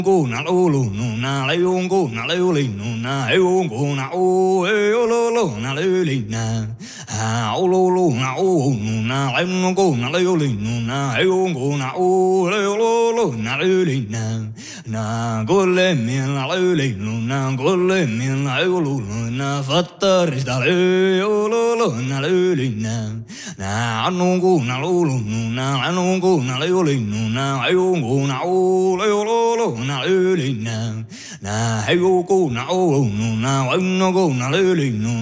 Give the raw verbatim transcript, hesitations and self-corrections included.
Go na lo lo no na le yo go na le yo le no na e yo go na o e yo lo lo na le yo le na ha o lo lo na o no na le no go na le yo le no na e yo go na o le yo lo lo na le yo le na na go le mi na le yo le no na go le mi na e yo lo lo na fatta resta le yo lo lo na le yo le na na no go na lo lo no na no go na le yo le no na e yo go na o le yo lo lo na le le na na hey go go na o no na no go na le le no